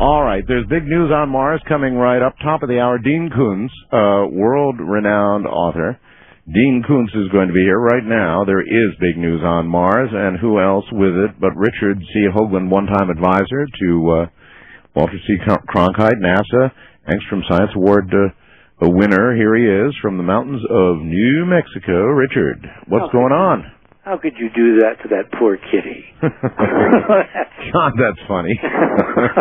All right, there's big news on Mars coming right up top of the hour. Dean Koontz, world-renowned author. Dean Koontz is going to be here right now. There is big news on Mars, and who else with it but Richard C. Hoagland, one-time advisor to Walter C. Cronkite, NASA, Angstrom Science Award winner. Here he is from the mountains of New Mexico. Richard, what's going on? How could you do that to that poor kitty? God, that's funny.